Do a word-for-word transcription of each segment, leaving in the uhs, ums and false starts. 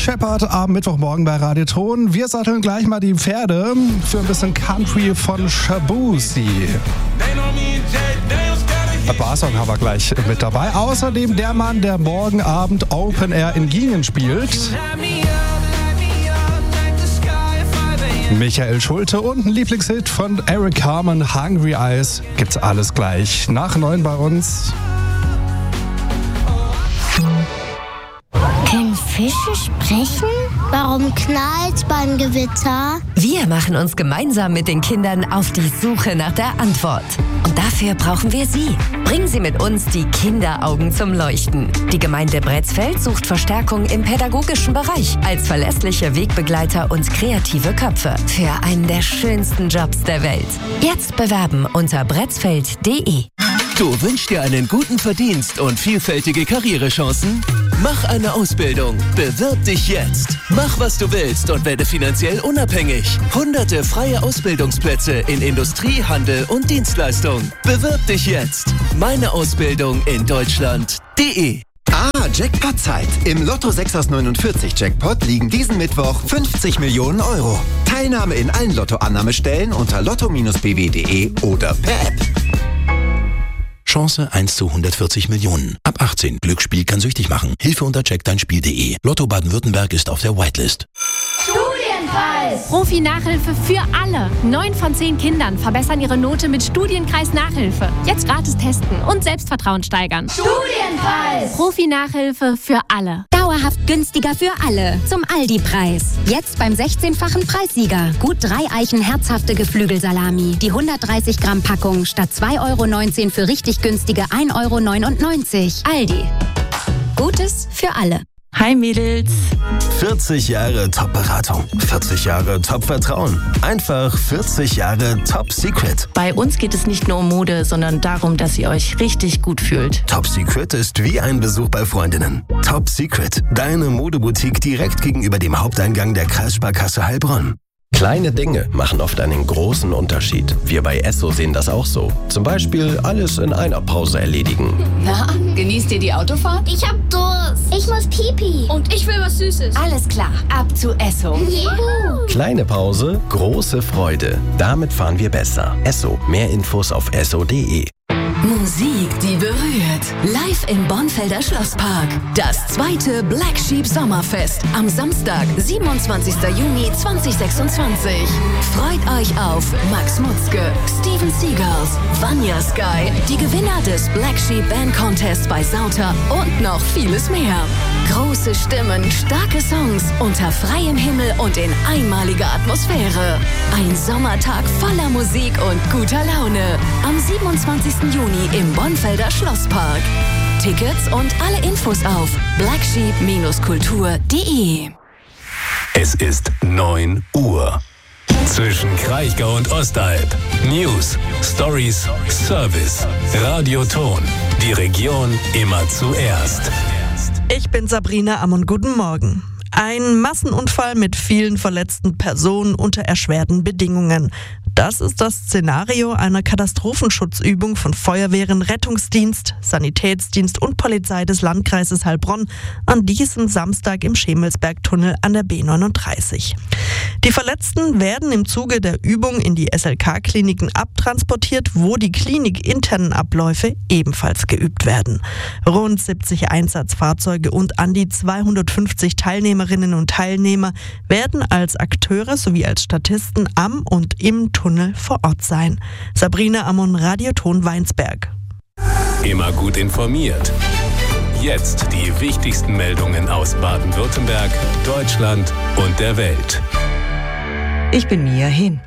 Shepherd am Mittwochmorgen bei Radio Ton. Wir satteln gleich mal die Pferde für ein bisschen Country von Shaboozey. Ein Barsong haben wir gleich mit dabei. Außerdem der Mann, der morgen Abend Open Air in Giengen spielt. Michael Schulte und ein Lieblingshit von Eric Carmen, Hungry Eyes. Gibt's alles gleich nach neun bei uns. Können Fische sprechen? Warum knallt's beim Gewitter? Wir machen uns gemeinsam mit den Kindern auf die Suche nach der Antwort. Und dafür brauchen wir Sie. Bringen Sie mit uns die Kinderaugen zum Leuchten. Die Gemeinde Bretzfeld sucht Verstärkung im pädagogischen Bereich als verlässliche Wegbegleiter und kreative Köpfe für einen der schönsten Jobs der Welt. Jetzt bewerben unter bretzfeld punkt de. Du wünschst dir einen guten Verdienst und vielfältige Karrierechancen? Mach eine Ausbildung. Bewirb dich jetzt. Mach, was du willst und werde finanziell unabhängig. Hunderte freie Ausbildungsplätze in Industrie, Handel und Dienstleistung. Bewirb dich jetzt. Meine Ausbildung in Deutschland.de. Ah, Jackpot-Zeit. Im Lotto sechs aus neunundvierzig Jackpot liegen diesen Mittwoch fünfzig Millionen Euro. Teilnahme in allen Lottoannahmestellen unter lotto Bindestrich b w punkt de oder per App. Chance eins zu hundertvierzig Millionen. Ab achtzehn. Glücksspiel kann süchtig machen. Hilfe unter check dein spiel punkt de. Lotto Baden-Württemberg ist auf der Whitelist. Studienkreis! Profi-Nachhilfe für alle. Neun von zehn Kindern verbessern ihre Note mit Studienkreis-Nachhilfe. Jetzt gratis testen und Selbstvertrauen steigern. Studienkreis! Profi-Nachhilfe für alle. Dauerhaft günstiger für alle. Zum Aldi-Preis. Jetzt beim sechzehnfachen Preissieger. Gut drei Eichen herzhafte Geflügelsalami. Die hundertdreißig Gramm Packung statt zwei Euro neunzehn für richtig günstige ein Euro neunundneunzig. Aldi. Gutes für alle. Hi Mädels. vierzig Jahre Top-Beratung. vierzig Jahre Top-Vertrauen. Einfach vierzig Jahre Top-Secret. Bei uns geht es nicht nur um Mode, sondern darum, dass ihr euch richtig gut fühlt. Top-Secret ist wie ein Besuch bei Freundinnen. Top-Secret, deine Modeboutique direkt gegenüber dem Haupteingang der Kreissparkasse Heilbronn. Kleine Dinge machen oft einen großen Unterschied. Wir bei Esso sehen das auch so. Zum Beispiel alles in einer Pause erledigen. Na, genießt ihr die Autofahrt? Ich hab Durst. Ich muss Pipi. Und ich will was Süßes. Alles klar, ab zu Esso. Juhu. Kleine Pause, große Freude. Damit fahren wir besser. Esso. Mehr Infos auf esso punkt de. Musik, die berührt. Live im Bonfelder Schlosspark. Das zweite Black Sheep Sommerfest am Samstag, siebenundzwanzigsten Juni zweitausendsechsundzwanzig. Freut euch auf Max Mutzke, Steven Seagals, Vanya Sky, die Gewinner des Black Sheep Band Contest bei Sauter und noch vieles mehr. Große Stimmen, starke Songs, unter freiem Himmel und in einmaliger Atmosphäre. Ein Sommertag voller Musik und guter Laune. Am siebenundzwanzigsten Juni im Bonfelder Schlosspark. Tickets und alle Infos auf black sheep Bindestrich kultur punkt de. Es ist neun Uhr. Zwischen Kraichgau und Ostalb. News, Stories, Service. Radio Ton. Die Region immer zuerst. Ich bin Sabrina Ammon. Guten Morgen. Ein Massenunfall mit vielen verletzten Personen unter erschwerten Bedingungen. Das ist das Szenario einer Katastrophenschutzübung von Feuerwehren, Rettungsdienst, Sanitätsdienst und Polizei des Landkreises Heilbronn an diesem Samstag im Schemelsbergtunnel an der B neununddreißig. Die Verletzten werden im Zuge der Übung in die S L K-Kliniken abtransportiert, wo die klinikinternen Abläufe ebenfalls geübt werden. Rund siebzig Einsatzfahrzeuge und an die zweihundertfünfzig Teilnehmerinnen und Teilnehmer werden als Akteure sowie als Statisten am und im Tunnel vor Ort sein. Sabrina Ammon, Radio Ton Weinsberg. Immer gut informiert. Jetzt die wichtigsten Meldungen aus Baden-Württemberg, Deutschland und der Welt. Ich bin Mia Hin.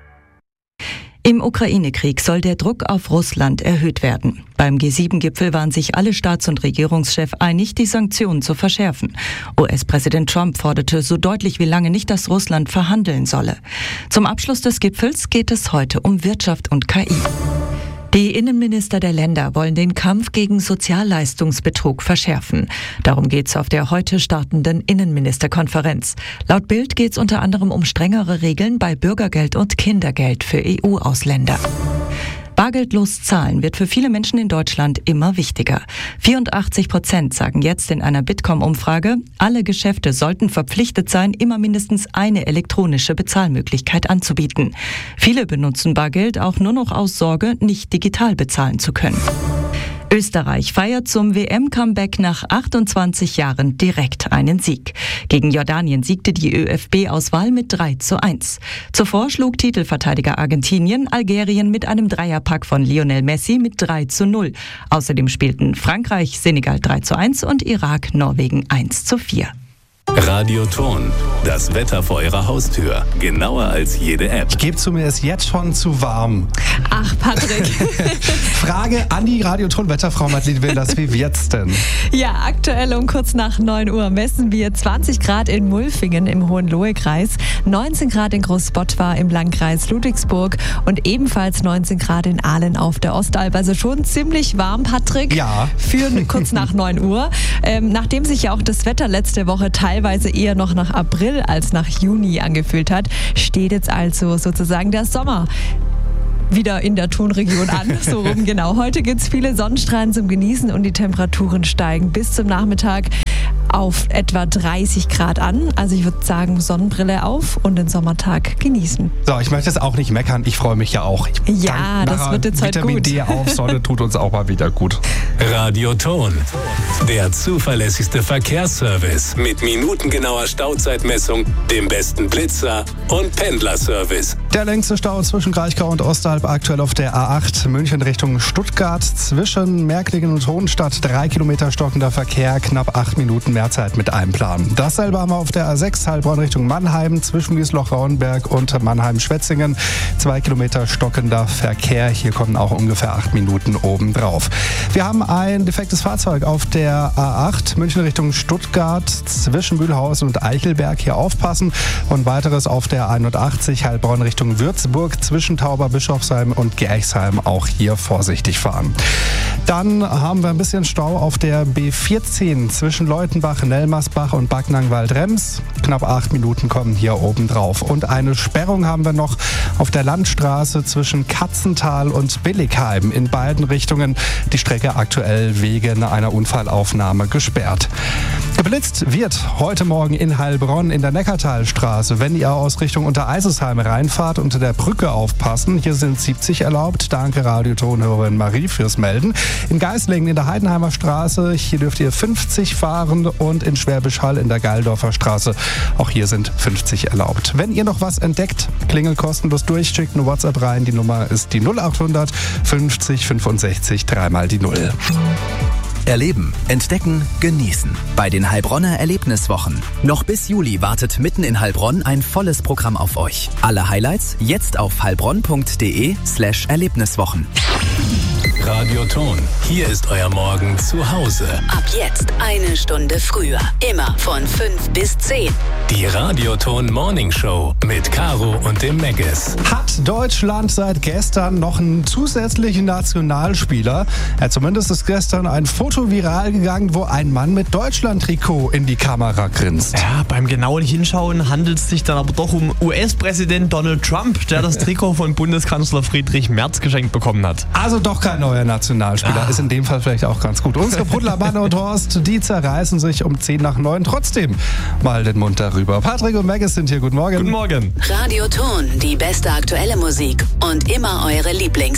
Im Ukraine-Krieg soll der Druck auf Russland erhöht werden. Beim G sieben Gipfel waren sich alle Staats- und Regierungschefs einig, die Sanktionen zu verschärfen. U S-Präsident Trump forderte so deutlich wie lange nicht, dass Russland verhandeln solle. Zum Abschluss des Gipfels geht es heute um Wirtschaft und K I. Die Innenminister der Länder wollen den Kampf gegen Sozialleistungsbetrug verschärfen. Darum geht es auf der heute startenden Innenministerkonferenz. Laut Bild geht es unter anderem um strengere Regeln bei Bürgergeld und Kindergeld für E U-Ausländer. Bargeldlos zahlen wird für viele Menschen in Deutschland immer wichtiger. vierundachtzig Prozent sagen jetzt in einer Bitkom-Umfrage, alle Geschäfte sollten verpflichtet sein, immer mindestens eine elektronische Bezahlmöglichkeit anzubieten. Viele benutzen Bargeld auch nur noch aus Sorge, nicht digital bezahlen zu können. Österreich feiert zum W M-Comeback nach achtundzwanzig Jahren direkt einen Sieg. Gegen Jordanien siegte die ÖFB-Auswahl mit drei zu eins. Zuvor schlug Titelverteidiger Argentinien Algerien mit einem Dreierpack von Lionel Messi mit drei zu null. Außerdem spielten Frankreich, Senegal drei zu eins und Irak, Norwegen eins zu vier. Radioton, das Wetter vor Ihrer Haustür. Genauer als jede App. Ich gebe zu, mir ist jetzt schon zu warm. Ach, Patrick. Frage an die Radioton-Wetterfrau Madeleine Wilders, wie wird's denn? Ja, aktuell um kurz nach neun Uhr messen wir zwanzig Grad in Mulfingen im Hohenlohe-Kreis, neunzehn Grad in Großbottwar im Landkreis Ludwigsburg und ebenfalls neunzehn Grad in Aalen auf der Ostalb. Also schon ziemlich warm, Patrick. Ja. Für kurz nach neun Uhr. Ähm, nachdem sich ja auch das Wetter letzte Woche teilweise eher noch nach April als nach Juni angefühlt hat, steht jetzt also sozusagen der Sommer wieder in der Tonregion an. So rum genau. Heute gibt es viele Sonnenstrahlen zum Genießen und die Temperaturen steigen bis zum Nachmittag auf etwa dreißig Grad an. Also ich würde sagen, Sonnenbrille auf und den Sommertag genießen. So, ich möchte es auch nicht meckern. Ich freue mich ja auch. Ich ja, das wird jetzt heute gut. Vitamin D auf, Sonne tut uns auch mal wieder gut. Radioton, der zuverlässigste Verkehrsservice mit minutengenauer Stauzeitmessung, dem besten Blitzer und Pendlerservice. Der längste Stau zwischen Kraichgau und Ostalb aktuell auf der A acht München Richtung Stuttgart. Zwischen Märklingen und Hohenstadt drei Kilometer stockender Verkehr, knapp acht Minuten mehr Zeit mit Einplan. Dasselbe haben wir auf der A sechs Heilbronn Richtung Mannheim zwischen Wiesloch-Rauenberg und Mannheim-Schwetzingen. Zwei Kilometer stockender Verkehr. Hier kommen auch ungefähr acht Minuten obendrauf. Wir haben ein defektes Fahrzeug auf der A acht München Richtung Stuttgart zwischen Mühlhausen und Eichelberg. Hier aufpassen. Und weiteres auf der einundachtzig Heilbronn Richtung Würzburg zwischen Tauberbischofsheim und Gerchsheim. Auch hier vorsichtig fahren. Dann haben wir ein bisschen Stau auf der B vierzehn zwischen Leutenbach, Nelmersbach und Backnang-Waldrems. Knapp acht Minuten kommen hier oben drauf. Und eine Sperrung haben wir noch auf der Landstraße zwischen Katzental und Billigheim in beiden Richtungen. Die Strecke aktuell wegen einer Unfallaufnahme gesperrt. Geblitzt wird heute Morgen in Heilbronn in der Neckartalstraße. Wenn ihr aus Richtung Untereisesheim reinfahrt, unter der Brücke aufpassen. Hier sind siebzig erlaubt. Danke Radiotonhörerin Marie fürs Melden. In Geislingen in der Heidenheimer Straße, hier dürft ihr fünfzig fahren und in Schwäbisch Hall in der Geildorfer Straße, auch hier sind fünfzig erlaubt. Wenn ihr noch was entdeckt, klingelt kostenlos durch, schickt eine WhatsApp rein. Die Nummer ist die null achthundert fünfzig fünfundsechzig, dreimal die Null. Erleben, entdecken, genießen. Bei den Heilbronner Erlebniswochen. Noch bis Juli wartet mitten in Heilbronn ein volles Programm auf euch. Alle Highlights jetzt auf heilbronn.de slash Erlebniswochen. Radioton, hier ist euer Morgen zu Hause. Ab jetzt eine Stunde früher. Immer von fünf bis zehn. Die Radioton Morning Show mit Caro und dem Meggis. Hat Deutschland seit gestern noch einen zusätzlichen Nationalspieler? Ja, zumindest ist gestern ein Foto viral gegangen, wo ein Mann mit Deutschland-Trikot in die Kamera grinst. Ja, beim genauen Hinschauen handelt es sich dann aber doch um U S-Präsident Donald Trump, der das Trikot von Bundeskanzler Friedrich Merz geschenkt bekommen hat. Also doch kein neuer Nationalspieler. Ah. Ist in dem Fall vielleicht auch ganz gut. Unsere Brudler Manne und Horst, die zerreißen sich um zehn nach neun trotzdem mal den Mund darüber. Patrick und Meggis sind hier. Guten Morgen. Guten Morgen. Radioton, die beste aktuelle Musik und immer eure Lieblings